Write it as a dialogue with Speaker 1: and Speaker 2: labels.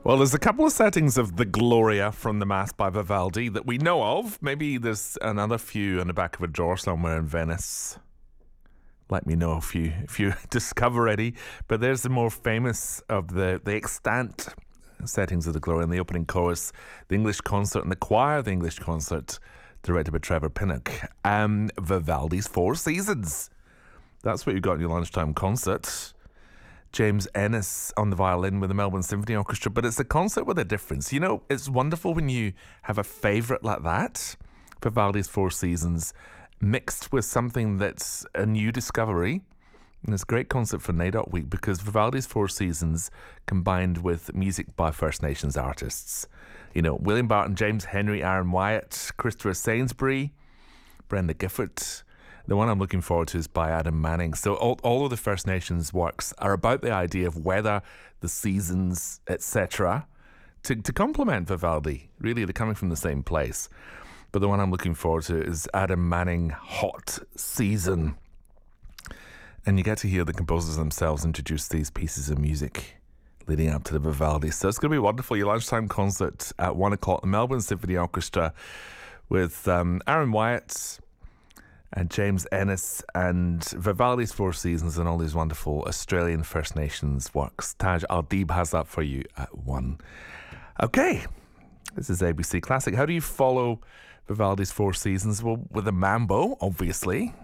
Speaker 1: Well, there's a couple of settings of the Gloria from the Mass by Vivaldi that we know of. Maybe there's another few in the back of a drawer somewhere in Venice. Let me know if you discover any. But there's the more famous of the extant settings of the Gloria in the opening chorus, the English concert and the choir of the English concert, directed by Trevor Pinnock. Vivaldi's Four Seasons. That's what you got in your lunchtime concert. James Ennis on the violin with the Melbourne Symphony Orchestra, but it's a concert with a difference. You know, it's wonderful when you have a favourite like that, Vivaldi's Four Seasons, mixed with something that's a new discovery. And it's a great concert for NAIDOC Week because Vivaldi's Four Seasons combined with music by First Nations artists. You know, William Barton, James Henry, Aaron Wyatt, Christopher Sainsbury, Brenda Gifford. The one I'm looking forward to is by Adam Manning. So all of the First Nations works are about the idea of weather, the seasons, etc. to complement Vivaldi. Really, they're coming from the same place. But the one I'm looking forward to is Adam Manning, Hot Season. And you get to hear the composers themselves introduce these pieces of music leading up to the Vivaldi. So it's going to be wonderful. Your lunchtime concert at 1 o'clock, the Melbourne Symphony Orchestra with Aaron Wyatt and James Ennis and Vivaldi's Four Seasons and all these wonderful Australian First Nations works. Taj Al-Deeb has that for you at 1. Okay, this is ABC Classic. How do you follow Vivaldi's Four Seasons? Well, with a mambo, obviously.